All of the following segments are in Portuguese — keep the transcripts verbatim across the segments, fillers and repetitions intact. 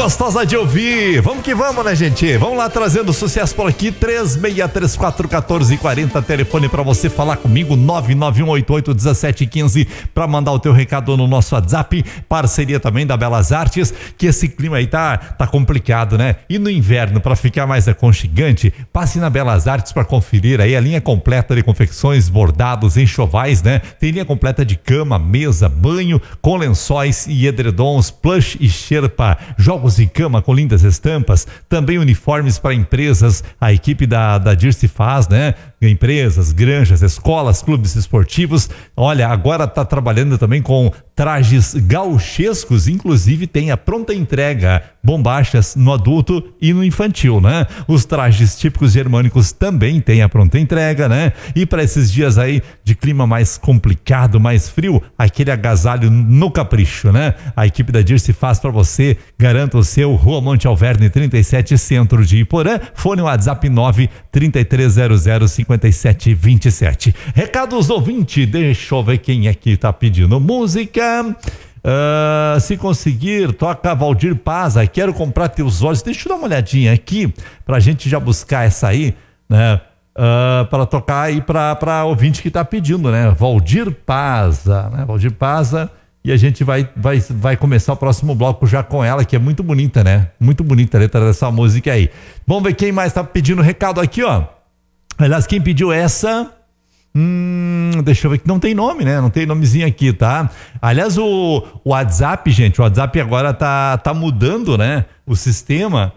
Gostosa de ouvir. Vamos que vamos, né, gente? Vamos lá trazendo sucesso por aqui. três seis três quatro um quatro quatro zero. Telefone pra você falar comigo. nove nove um oito oito um sete um cinco pra mandar o teu recado no nosso WhatsApp. Parceria também da Belas Artes. Que esse clima aí tá, tá complicado, né? E no inverno, pra ficar mais aconchegante, passe na Belas Artes pra conferir aí a linha completa de confecções, bordados, enxovais, né? Tem linha completa de cama, mesa, banho, com lençóis e edredons, plush e sherpa, jogos de cama com lindas estampas, também uniformes para empresas, a equipe da, da Dirce faz, né? Empresas, granjas, escolas, clubes esportivos. Olha, agora tá trabalhando também com trajes gauchescos, inclusive tem a pronta entrega, bombachas no adulto e no infantil, né? Os trajes típicos germânicos também tem a pronta entrega, né? E para esses dias aí de clima mais complicado, mais frio, aquele agasalho no capricho, né? A equipe da Dirce faz para você, garanta o seu. Rua Monte Alverne trinta e sete, centro de Iporã. Fone WhatsApp nove três três zero zero cinco sete dois sete. Recados ouvinte, deixa eu ver quem é que tá pedindo música. Uh, se conseguir, toca Valdir Paza, quero comprar teus olhos. Deixa eu dar uma olhadinha aqui pra gente já buscar essa aí, né? Uh, para tocar aí pra, pra ouvinte que tá pedindo, né? Valdir Paza, né? Valdir Paza. E a gente vai, vai, vai começar o próximo bloco já com ela, que é muito bonita, né? Muito bonita a letra dessa música aí. Vamos ver quem mais tá pedindo recado aqui, ó. Aliás, quem pediu essa... Hum, deixa eu ver que não tem nome, né? Não tem nomezinho aqui, tá? Aliás, o, o WhatsApp, gente, o WhatsApp agora tá, tá mudando, né? O sistema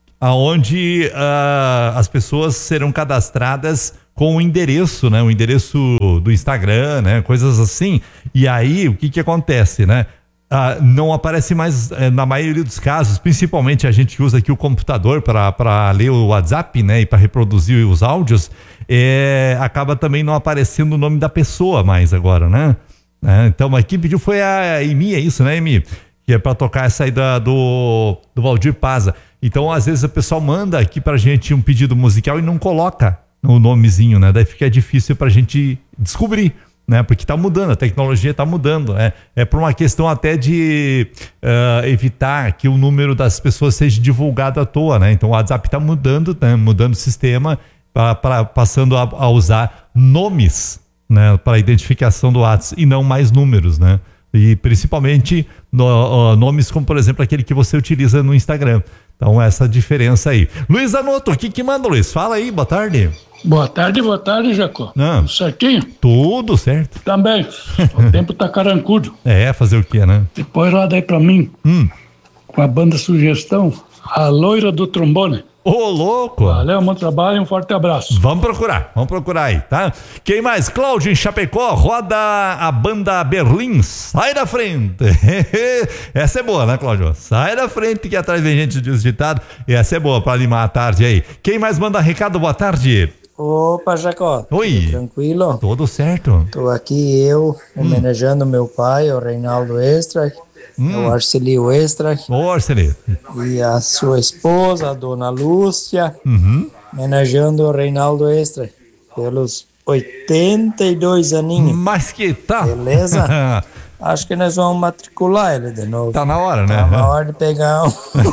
aonde uh, as pessoas serão cadastradas com o endereço, né? O endereço do Instagram, né? Coisas assim. E aí, o que que acontece, né? Ah, não aparece mais, eh, na maioria dos casos, principalmente a gente que usa aqui o computador para ler o WhatsApp, né, e para reproduzir os áudios, eh, acaba também não aparecendo o nome da pessoa mais agora, né? É, então, mas quem pediu foi a Emi, é isso, né, Emi? Que é para tocar essa aí da, do, do Valdir Paza. Então, às vezes o pessoal manda aqui pra gente um pedido musical e não coloca o nomezinho, né? Daí fica difícil pra gente descobrir, né? Porque tá mudando, a tecnologia tá mudando, né? É por uma questão até de uh, evitar que o número das pessoas seja divulgado à toa, né? Então o WhatsApp tá mudando, né? Mudando o sistema, pra, pra, passando a, a usar nomes, né? Para identificação do WhatsApp e não mais números, né? E principalmente no, uh, nomes como, por exemplo, aquele que você utiliza no Instagram. Então essa diferença aí. Luiz Anoto, o que que manda, Luiz? Fala aí, boa tarde. Boa tarde, boa tarde, Jacó. Não. Tudo certinho? Tudo certo. Também. O tempo tá carancudo. É, fazer o quê, né? Depois roda aí pra mim, Hum. com a banda Sugestão, A Loira do Trombone. Ô, louco! Valeu, bom trabalho e um forte abraço. Vamos procurar, vamos procurar aí, tá? Quem mais? Cláudio em Chapecó, roda a banda Berlim, sai da frente. Essa é boa, né, Cláudio? Sai da frente que atrás vem gente diz ditado. E essa é boa pra animar a tarde aí. Quem mais manda recado? Boa tarde. Opa, Jacó. Oi. Tudo tranquilo? Tudo certo. Tô aqui eu, Hum. homenageando meu pai, o Reinaldo Extra, Hum. o Arcelio Extra, Ô, Arcelio. e a sua esposa, a dona Lúcia, Uhum. homenageando o Reinaldo Extra, pelos oitenta e dois aninhos. Mas que tá. Beleza? Acho que nós vamos matricular ele de novo. Tá na hora, né? Tá na hora de pegar um,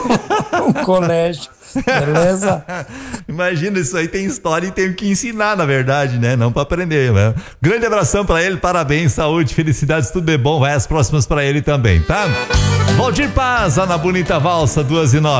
um colégio. Beleza? Imagina, isso aí tem história e tem que ensinar, na verdade, né? Não pra aprender, né? Grande abração pra ele, parabéns, saúde, felicidades, tudo de bom. Vai as próximas pra ele também, tá? Valdir Paza na Bonita Valsa, duas e nove.